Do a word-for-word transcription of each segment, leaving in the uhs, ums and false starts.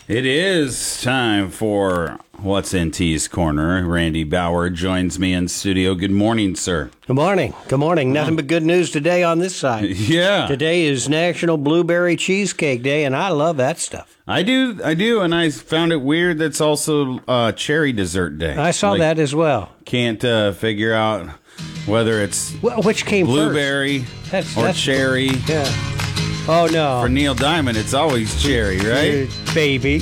It is time for What's in T's Corner. Randy Bauer joins me in studio. Good morning, sir. Good morning. Good morning. Nothing but good news today on this side. Yeah. Today is National Blueberry Cheesecake Day, and I love that stuff. I do, I do, and I found it weird that's also uh, cherry dessert day. I saw Like, that as well. Can't uh, figure out whether it's Well, which came blueberry first? That's, or that's, cherry. Yeah. Oh, no. For Neil Diamond, it's always cherry, right? Uh, Baby.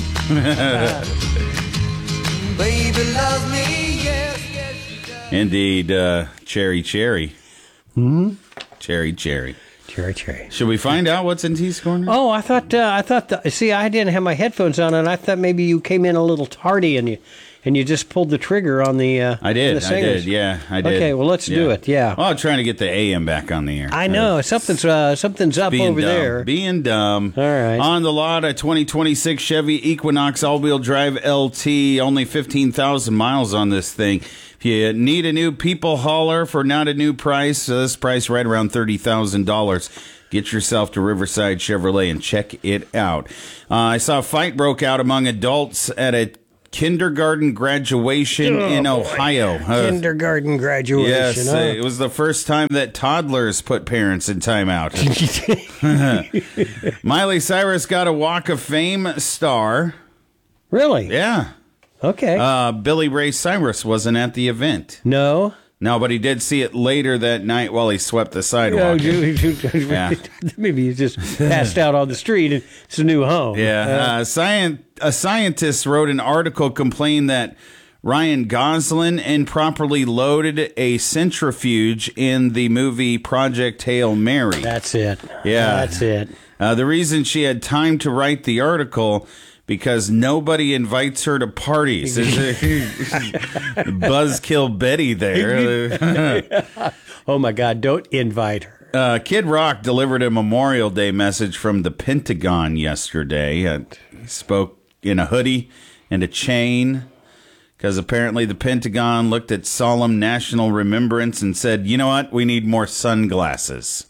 Baby loves me, yes, yes, she does. Indeed, uh, cherry, cherry. Hmm? Cherry, cherry. Cherry, cherry. Should we find out what's in T's Corner? Oh, I thought, uh, I thought, the, see, I didn't have my headphones on, and I thought maybe you came in a little tardy and you and you just pulled the trigger on the uh, I did, the I singers. did, yeah, I did. Okay, well, let's do Yeah. it, yeah. Oh, I'm trying to get the A M back on the air. I know, Uh, something's uh, something's up being over dumb. there. Being dumb. All right. On the lot, a twenty twenty-six Chevy Equinox all-wheel drive L T. Only fifteen thousand miles on this thing. If you need a new people hauler for not a new price, so this price right around thirty thousand dollars. Get yourself to Riverside Chevrolet and check it out. Uh, I saw a fight broke out among adults at a kindergarten graduation Oh, in boy. Ohio. Uh, Kindergarten graduation. Yes, huh? uh, it was the first time that toddlers put parents in timeout. Miley Cyrus got a Walk of Fame star. Really? Yeah. Okay. Uh, Billy Ray Cyrus wasn't at the event. no. No, but he did see it later that night while he swept the Oh, sidewalk. yeah. Maybe he just passed out on the street and it's a new home. Yeah. Uh, scient- a scientist wrote an article complaining that Ryan Gosling improperly loaded a centrifuge in the movie Project Hail Mary. That's it. Yeah. That's it. Uh, the reason she had time to write the article because nobody invites her to parties. Buzzkill Betty there. Oh, my God. Don't invite her. uh, Kid Rock delivered a Memorial Day message from the Pentagon yesterday. Uh, he spoke in a hoodie and a chain because apparently the Pentagon looked at solemn national remembrance and said, you know what? We need more sunglasses.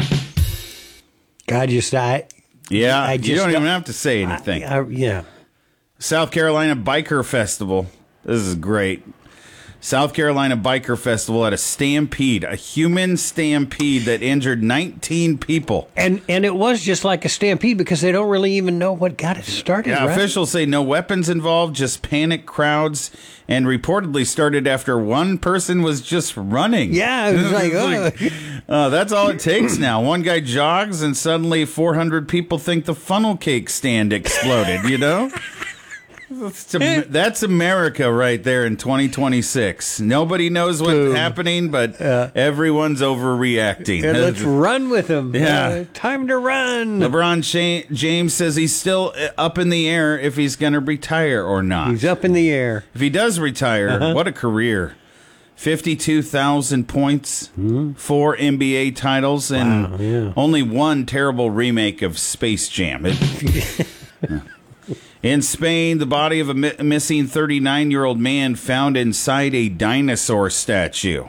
God, just, I. Yeah, I you just don't even don't- have to say anything. I, I, yeah. South Carolina Biker Festival. This is great. South Carolina Biker Festival had a stampede, a human stampede that injured nineteen people. And and it was just like a stampede because they don't really even know what got it started, Yeah, right? officials say no weapons involved, just panic crowds, and reportedly started after one person was just running. Yeah, it was like, oh. uh, that's all it takes now. One guy jogs, and suddenly four hundred people think the funnel cake stand exploded, you know? That's, Am- that's America right there in twenty twenty-six. Nobody knows what's Boom. happening, but everyone's overreacting. And let's run with them. Yeah. Uh, time to run. LeBron Sha- James says he's still uh, up in the air if he's going to retire or not. He's up in the air. If he does retire, Uh-huh. what a career. fifty-two thousand points, four N B A titles, and Wow, yeah. only one terrible remake of Space Jam. It- Yeah. In Spain, the body of a mi- missing thirty-nine-year-old man found inside a dinosaur statue.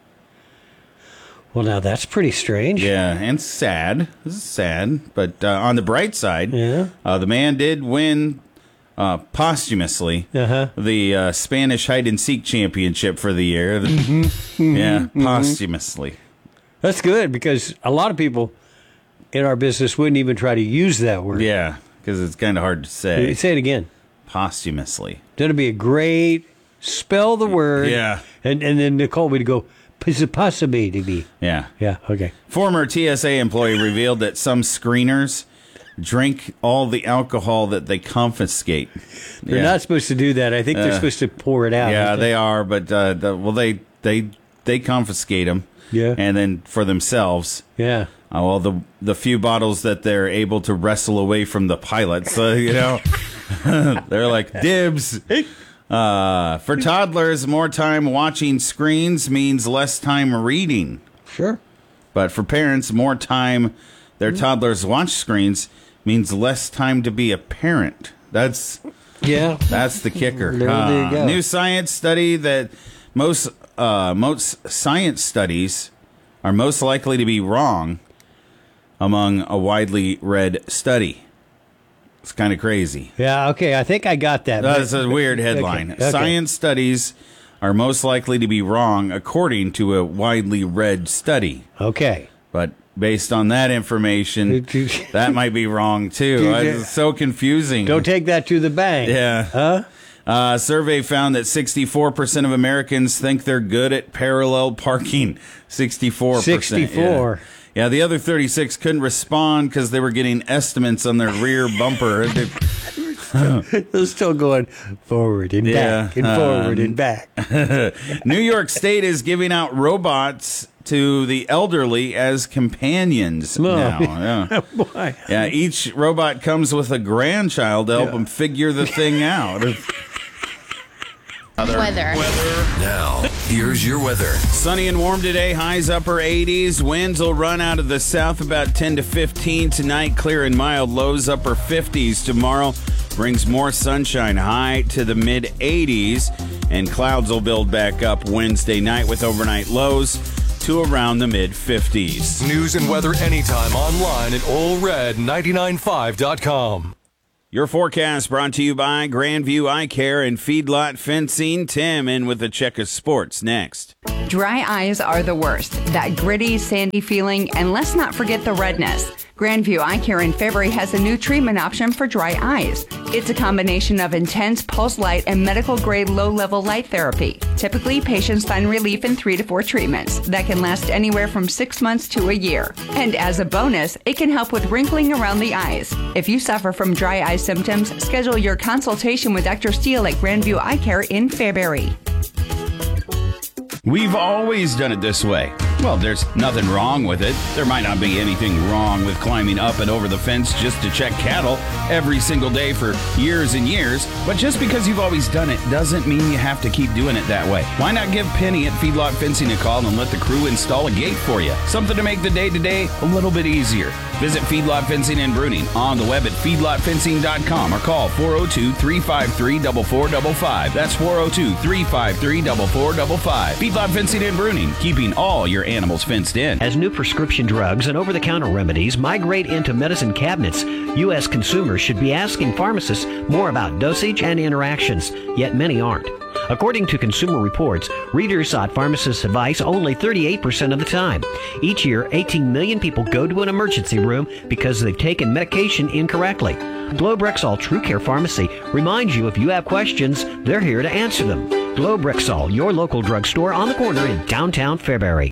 Well, now that's pretty strange. Yeah, and sad. This is sad. But uh, on the bright side, Yeah. uh, the man did win uh, posthumously Uh-huh. the uh, Spanish hide-and-seek championship for the year. Mm-hmm. Yeah, posthumously. That's good because a lot of people in our business wouldn't even try to use that word. Yeah, because it's kind of hard to say. Say it again. Posthumously. That'd be a great spell the word. Yeah. And and then Nicole would go, possibly to be. Yeah. Yeah, okay. Former T S A employee revealed that some screeners drink all the alcohol that they confiscate. They're yeah. not supposed to do that. I think they're Uh, supposed to pour it out. Yeah, aren't they are, but uh, the, well, they they they confiscate them. Yeah. And then for themselves. Yeah. Uh, well, the the few bottles that they're able to wrestle away from the pilots, uh, you know, they're like dibs. Uh, for toddlers, more time watching screens means less time reading. Sure. But for parents, more time their toddlers watch screens means less time to be a parent. That's Yeah. that's the kicker. There- there you Uh, go. New science study that most uh, most science studies are most likely to be wrong among a widely read study. It's kind of crazy. Yeah, okay, I think I got that. That's a weird headline. Okay, okay. Science studies are most likely to be wrong, according to a widely read study. Okay. But based on that information, that might be wrong, too. It's so confusing. Don't take that to the bank. Yeah. Huh? Uh, a survey found that sixty-four percent of Americans think they're good at parallel parking. sixty-four percent. sixty-four. Yeah. Yeah, the other thirty-six couldn't respond because they were getting estimates on their rear bumper. They're still going forward and Yeah, back and forward um, and back. New York State is giving out robots to the elderly as companions now. Yeah. Boy. Yeah, each robot comes with a grandchild to help Yeah. them figure the thing out. Weather. Now, here's your weather. Sunny and warm today, highs upper eighties. Winds will run out of the south about ten to fifteen tonight. Clear and mild, lows upper fifties tomorrow. Brings more sunshine, high to the mid eighties. And clouds will build back up Wednesday night with overnight lows to around the mid fifties. News and weather anytime online at Ole Red ninety-nine five dot com. Your forecast brought to you by Grandview Eye Care and Feedlot Fencing. Tim in with a check of sports next. Dry eyes are the worst. That gritty, sandy feeling, and let's not forget the redness. Grandview Eye Care in Fairbury has a new treatment option for dry eyes. It's a combination of intense pulse light and medical-grade low-level light therapy. Typically, patients find relief in three to four treatments that can last anywhere from six months to a year. And as a bonus, it can help with wrinkling around the eyes. If you suffer from dry eye symptoms, schedule your consultation with Doctor Steele at Grandview Eye Care in Fairbury. We've always done it this way. Well, there's nothing wrong with it. There might not be anything wrong with climbing up and over the fence just to check cattle every single day for years and years. But just because you've always done it doesn't mean you have to keep doing it that way. Why not give Penny at Feedlot Fencing a call and let the crew install a gate for you? Something to make the day-to-day a little bit easier. Visit Feedlot Fencing and Bruning on the web at feedlot fencing dot com or call four oh two, three five three, four four five five. That's four oh two, three five three, four four five five. Feedlot Fencing and Bruning, keeping all your animals fenced in. As new prescription drugs and over-the-counter remedies migrate into medicine cabinets, U S consumers should be asking pharmacists more about dosage and interactions, yet many aren't. According to Consumer Reports, readers sought pharmacists' advice only thirty-eight percent of the time. Each year, eighteen million people go to an emergency room because they've taken medication incorrectly. Globe Rexall True Care Pharmacy reminds you if you have questions, they're here to answer them. Globe Rexall, your local drugstore on the corner in downtown Fairbury.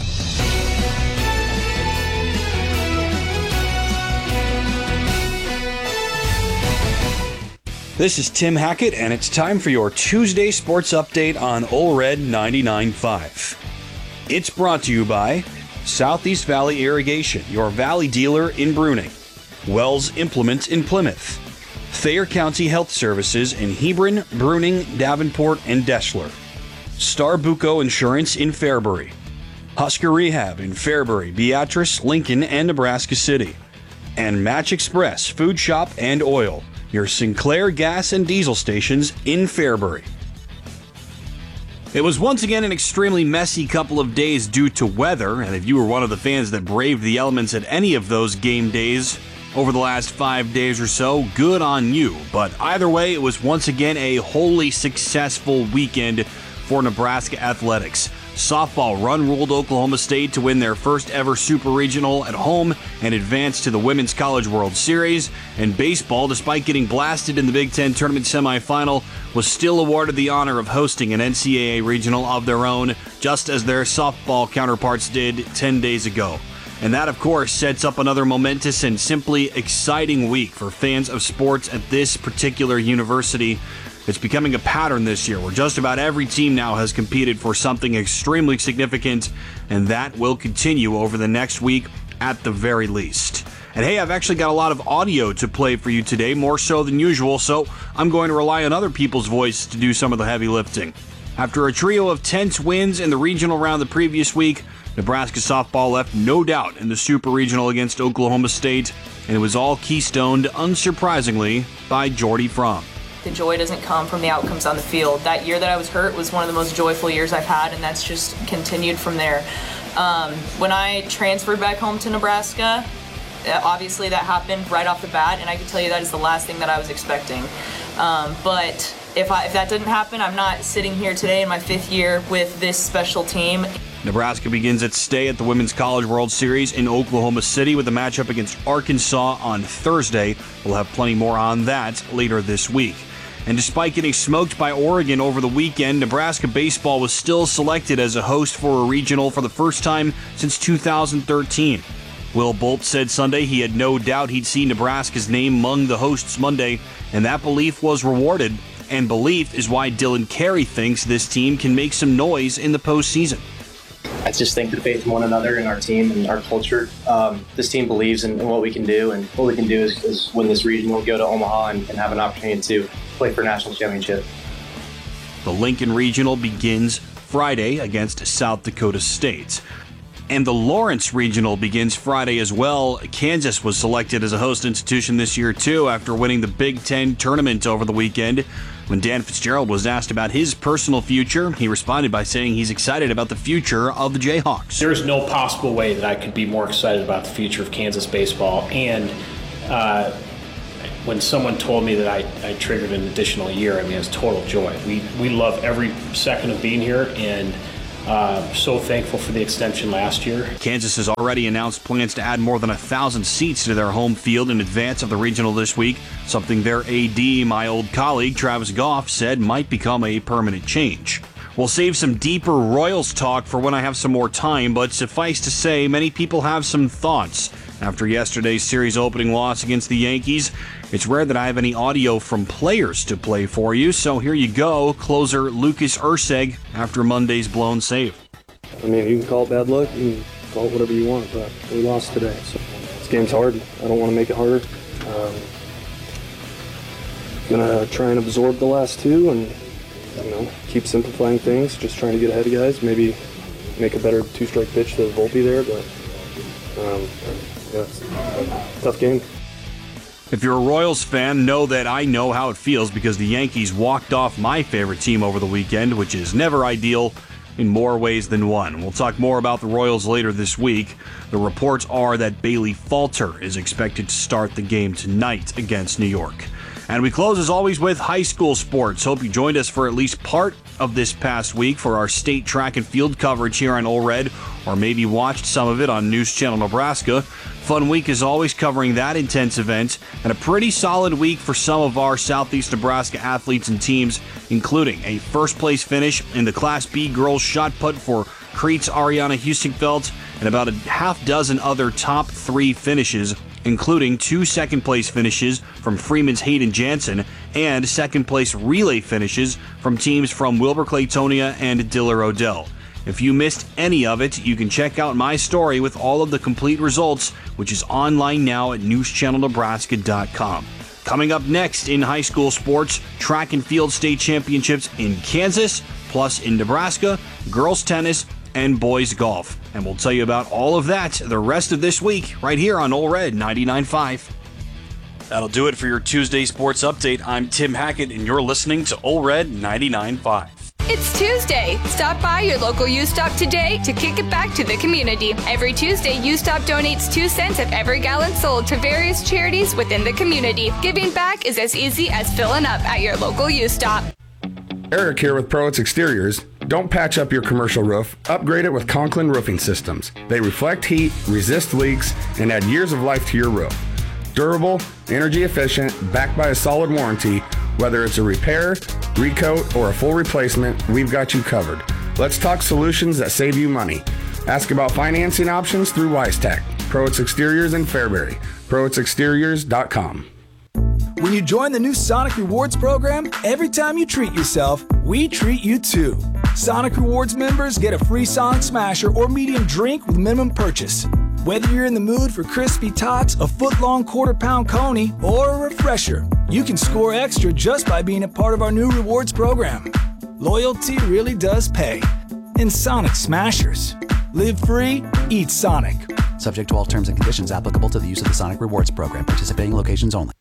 This is Tim Hackett, and it's time for your Tuesday Sports Update on Ole Red ninety-nine point five. It's brought to you by Southeast Valley Irrigation, your valley dealer in Bruning, Wells Implements in Plymouth, Thayer County Health Services in Hebron, Bruning, Davenport, and Deschler, Starbuco Insurance in Fairbury, Husker Rehab in Fairbury, Beatrice, Lincoln, and Nebraska City, and Match Express Food Shop and Oil, your Sinclair gas and diesel stations in Fairbury. It was once again an extremely messy couple of days due to weather, and if you were one of the fans that braved the elements at any of those game days over the last five days or so, good on you. But either way, it was once again a wholly successful weekend for Nebraska athletics. Softball run-ruled Oklahoma State to win their first ever Super Regional at home and advance to the Women's College World Series. And baseball, despite getting blasted in the Big Ten Tournament semifinal, was still awarded the honor of hosting an N C double A regional of their own, just as their softball counterparts did ten days ago. And that, of course, sets up another momentous and simply exciting week for fans of sports at this particular university. It's becoming a pattern this year where just about every team now has competed for something extremely significant, and that will continue over the next week at the very least. And hey, I've actually got a lot of audio to play for you today, more so than usual, so I'm going to rely on other people's voice to do some of the heavy lifting. After a trio of tense wins in the regional round the previous week, Nebraska softball left no doubt in the Super Regional against Oklahoma State, and it was all keystoned, unsurprisingly, by Jordy Fromm. The joy doesn't come from the outcomes on the field. That year that I was hurt was one of the most joyful years I've had, and that's just continued from there. Um, when I transferred back home to Nebraska, Uh, obviously, that happened right off the bat, and I can tell you that is the last thing that I was expecting. Um, but if, I, if that didn't happen, I'm not sitting here today in my fifth year with this special team. Nebraska begins its stay at the Women's College World Series in Oklahoma City with a matchup against Arkansas on Thursday. We'll have plenty more on that later this week. And despite getting smoked by Oregon over the weekend, Nebraska baseball was still selected as a host for a regional for the first time since two thousand thirteen. Will Bolt said Sunday he had no doubt he'd see Nebraska's name among the hosts Monday, and that belief was rewarded. And belief is why Dylan Carey thinks this team can make some noise in the postseason. I just think the faith in one another and our team and our culture. Um, this team believes in, in what we can do, and what we can do is, is win this regional, go to Omaha, and, and have an opportunity to play for a national championship. The Lincoln Regional begins Friday against South Dakota State. And the Lawrence Regional begins Friday as well. Kansas was selected as a host institution this year, too, after winning the Big Ten tournament over the weekend. When Dan Fitzgerald was asked about his personal future, he responded by saying he's excited about the future of the Jayhawks. There's no possible way that I could be more excited about the future of Kansas baseball. And uh, when someone told me that I, I triggered an additional year, I mean, it's total joy. We, we love every second of being here, and Uh, so thankful for the extension last year. Kansas has already announced plans to add more than a thousand seats to their home field in advance of the regional this week, something their A D, my old colleague Travis Goff, said might become a permanent change. We'll save some deeper Royals talk for when I have some more time, but suffice to say, many people have some thoughts after yesterday's series opening loss against the Yankees. It's rare that I have any audio from players to play for you, so here you go, closer Lucas Erceg after Monday's blown save. I mean, you can call it bad luck, you can call it whatever you want, but we lost today. So this game's hard. I don't want to make it harder. Um, gonna try and absorb the last two and, you know, keep simplifying things, just trying to get ahead of guys, maybe make a better two-strike pitch to Volpe there, but um, yeah, it's a tough game. If you're a Royals fan, know that I know how it feels because the Yankees walked off my favorite team over the weekend, which is never ideal in more ways than one. We'll talk more about the Royals later this week. The reports are that Bailey Falter is expected to start the game tonight against New York. And we close, as always, with high school sports. Hope you joined us for at least part of this past week for our state track and field coverage here on Ole Red, or maybe watched some of it on News Channel Nebraska. Fun week as always covering that intense event, and a pretty solid week for some of our Southeast Nebraska athletes and teams, including a first-place finish in the Class B girls shot put for Crete's Ariana Hustingfeld, and about a half dozen other top three finishes, including two second-place finishes from Freeman's Hayden Jansen and second-place relay finishes from teams from Wilber-Claytonia and Diller Odell. If you missed any of it, you can check out my story with all of the complete results, which is online now at news channel nebraska dot com. Coming up next in high school sports, track and field state championships in Kansas, plus in Nebraska, girls tennis, and boys golf. And we'll tell you about all of that the rest of this week right here on Ole Red ninety-nine point five. That'll do it for your Tuesday Sports Update. I'm Tim Hackett, and you're listening to Ole Red ninety-nine point five. It's Tuesday. Stop by your local U-Stop today to kick it back to the community. Every Tuesday, U-Stop donates two cents of every gallon sold to various charities within the community. Giving back is as easy as filling up at your local U-Stop. Eric here with Proitz Exteriors. Don't patch up your commercial roof. Upgrade it with Conklin Roofing Systems. They reflect heat, resist leaks, and add years of life to your roof. Durable, energy efficient, backed by a solid warranty. Whether it's a repair, recoat, or a full replacement, we've got you covered. Let's talk solutions that save you money. Ask about financing options through WiseTech. Proitz Exteriors in Fairbury. Proitz Exteriors dot com. When you join the new Sonic Rewards program, every time you treat yourself, we treat you too. Sonic Rewards members get a free Sonic Smasher or medium drink with minimum purchase. Whether you're in the mood for crispy tots, a foot-long quarter-pound coney, or a refresher, you can score extra just by being a part of our new rewards program. Loyalty really does pay. In Sonic Smashers. Live free, eat Sonic. Subject to all terms and conditions applicable to the use of the Sonic Rewards program. Participating locations only.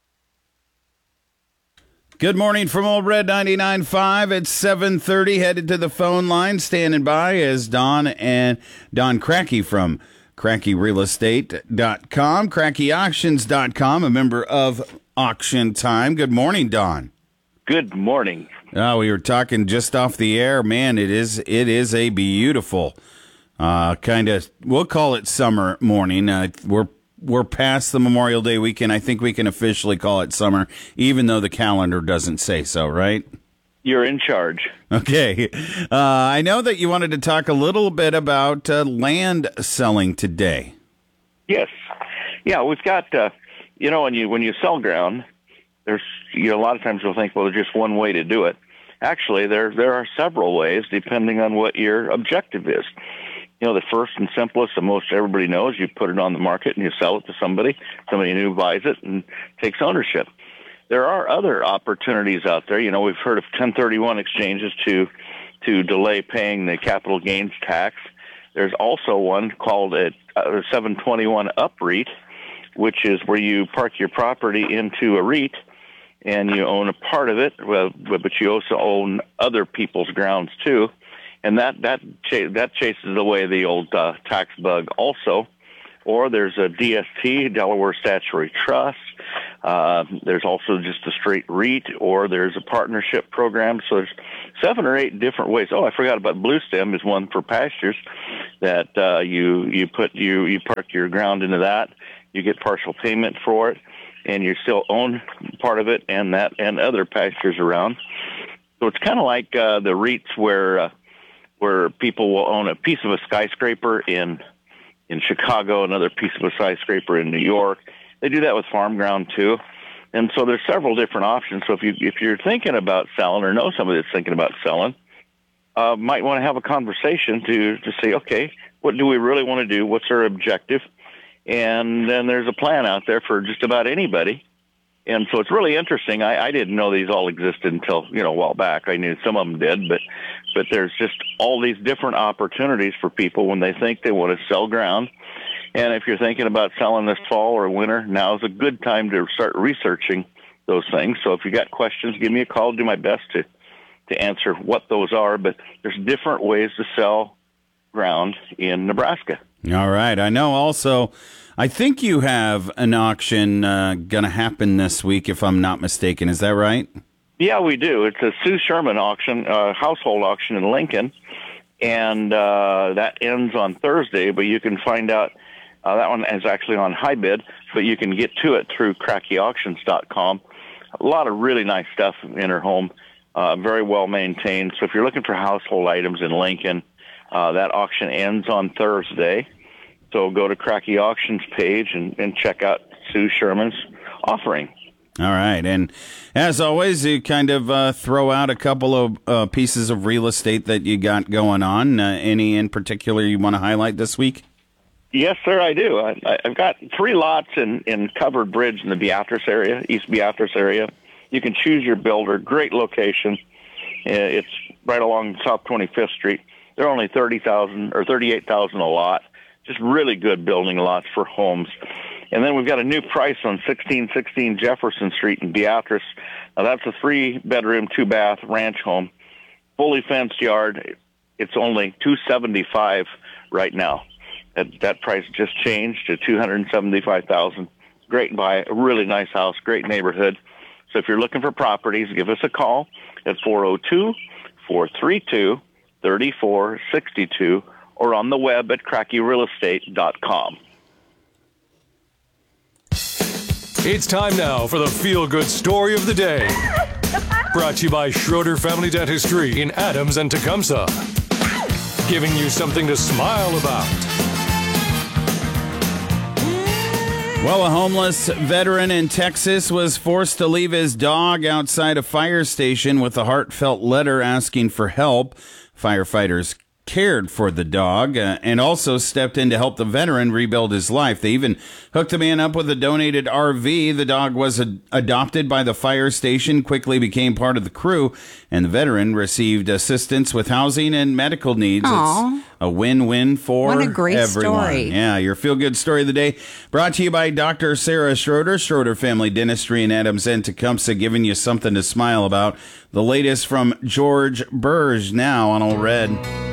Good morning from Ole Red ninety-nine point five. It's seven thirty. Headed to the phone line. Standing by is Don and Don Cracky from cracky real estate dot com, cracky auctions dot com, a member of Auction Time. Good morning, Don. Good morning. Oh, we were talking just off the air. Man, it is it is a beautiful uh, kind of, we'll call it summer morning. Uh, we're we're past the Memorial Day weekend. I think we can officially call it summer, even though the calendar doesn't say so, right? You're in charge. Okay. Uh, I know that you wanted to talk a little bit about uh, land selling today. Yes. Yeah, we've got, uh, you know, when you when you sell ground, there's, you know, a lot of times you'll think, well, there's just one way to do it. Actually, there there are several ways depending on what your objective is. You know, the first and simplest, the most everybody knows, you put it on the market and you sell it to somebody. Somebody new buys it and takes ownership. There are other opportunities out there. You know, we've heard of ten thirty-one exchanges to to delay paying the capital gains tax. There's also one called a, a seven twenty-one up REIT, which is where you park your property into a REIT and you own a part of it, well, but you also own other people's grounds too. And that that ch- that chases away the old uh, tax bug also. Or there's a D S T, Delaware Statutory Trust. Uh, there's also just a straight REIT, or there's a partnership program. So there's seven or eight different ways. Oh, I forgot about Blue Stem is one for pastures that uh, you you put you you park your ground into that. You get partial payment for it, and you still own part of it and that and other pastures around. So it's kind of like uh, the REITs where uh, where people will own a piece of a skyscraper in. in Chicago, another piece of a skyscraper in New York. They do that with farm ground too. And so there's several different options. So if you if you're thinking about selling or know somebody that's thinking about selling, uh, might want to have a conversation to to say, okay, what do we really want to do? What's our objective? And then there's a plan out there for just about anybody. And so it's really interesting. I, I didn't know these all existed until, you know, a while back. I knew some of them did, but but there's just all these different opportunities for people when they think they want to sell ground. And if you're thinking about selling this fall or winter, now is a good time to start researching those things. So if you got questions, give me a call. I'll do my best to, to answer what those are. But there's different ways to sell ground in Nebraska. All right. I know also, I think you have an auction uh, going to happen this week, if I'm not mistaken. Is that right? Yeah, we do. It's a Sue Sherman auction, uh, household auction in Lincoln, and uh, that ends on Thursday, but you can find out, uh, that one is actually on high bid, but you can get to it through cracky auctions dot com. A lot of really nice stuff in her home, uh, very well maintained. So if you're looking for household items in Lincoln, uh, that auction ends on Thursday. So go to Cracky Auctions page and, and check out Sue Sherman's offering. All right. And as always, you kind of uh, throw out a couple of uh, pieces of real estate that you got going on. Uh, any in particular you want to highlight this week? Yes, sir, I do. I, I've got three lots in, in Covered Bridge in the Beatrice area, East Beatrice area. You can choose your builder. Great location. It's right along South twenty-fifth Street. They're only thirty thousand dollars or thirty-eight thousand dollars a lot. Just really good building lots for homes. And then we've got a new price on sixteen sixteen Jefferson Street in Beatrice. Now that's a three-bedroom, two-bath ranch home, fully fenced yard. It's only two hundred seventy-five thousand dollars right now. That, that price just changed to two hundred seventy-five thousand dollars. Great buy, a really nice house, great neighborhood. So if you're looking for properties, give us a call at four oh two, four three two, three four six two or on the web at cracky real estate dot com. It's time now for the feel-good story of the day. Brought to you by Schroeder Family Dentistry in Adams and Tecumseh. Giving you something to smile about. Well, a homeless veteran in Texas was forced to leave his dog outside a fire station with a heartfelt letter asking for help. Firefighters cared for the dog uh, and also stepped in to help the veteran rebuild his life. They even hooked the man up with a donated R V. The dog was ad- adopted by the fire station, quickly became part of the crew, and the veteran received assistance with housing and medical needs. Aww. It's a win-win for What a great everyone. story. Yeah, your feel-good story of the day brought to you by Doctor Sarah Schroeder, Schroeder Family Dentistry in Adams and Tecumseh, giving you something to smile about. The latest from George Burge now on All Red.